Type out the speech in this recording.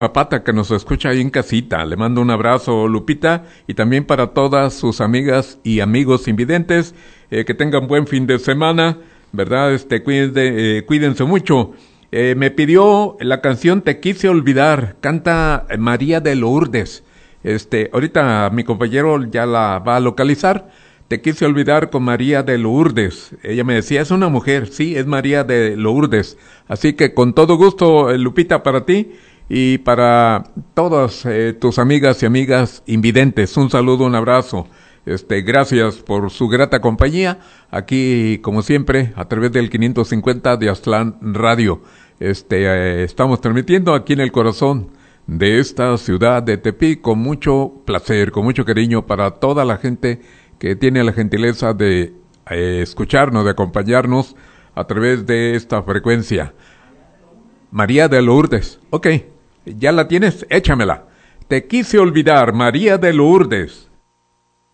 Zapata que nos escucha ahí en casita. Le mando un abrazo, Lupita, y también para todas sus amigas y amigos invidentes, que tengan buen fin de semana, ¿verdad? Cuídense mucho. Me pidió la canción Te quise olvidar, canta María de Lourdes. Ahorita mi compañero ya la va a localizar. Te quise olvidar con María de Lourdes. Ella me decía, es una mujer, sí, es María de Lourdes. Así que con todo gusto, Lupita, para ti y para todas tus amigas y amigas invidentes. Un saludo, un abrazo. Gracias por su grata compañía. Aquí, como siempre, a través del 550 de Aztlán Radio. Estamos transmitiendo aquí en el corazón de esta ciudad de Tepic con mucho placer, con mucho cariño para toda la gente que tiene la gentileza de escucharnos, de acompañarnos a través de esta frecuencia. María de Lourdes. Ok, ¿ya la tienes? Échamela. Te quise olvidar, María de Lourdes.